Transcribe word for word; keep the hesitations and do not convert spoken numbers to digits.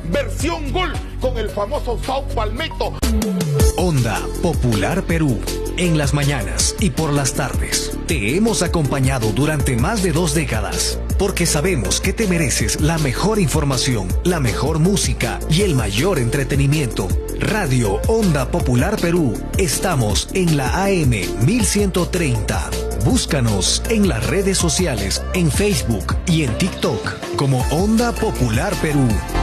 versión gol con el famoso Sao Palmetto. Onda Popular Perú, en las mañanas y por las tardes. Te hemos acompañado durante más de dos décadas, porque sabemos que te mereces la mejor información, la mejor música y el mayor entretenimiento. Radio Onda Popular Perú, estamos en la A M mil ciento treinta. Búscanos en las redes sociales, en Facebook y en TikTok como Onda Popular Perú.